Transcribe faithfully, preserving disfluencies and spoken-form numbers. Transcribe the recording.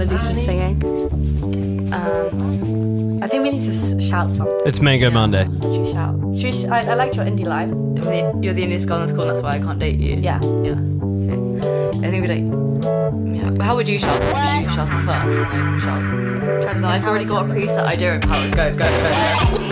to do some singing? Um, I think we need to s- shout something. It's Mango yeah. Monday. Should we shout? Should we sh- I, I liked your indie live. You're the indiest girl in school, that's why I can't date you. Yeah. Yeah. Okay. I think we like. Yeah. How would you shout it? Would you shout it first? Like, shout. Because I've already got a preset idea of how it would go. Go, go, go.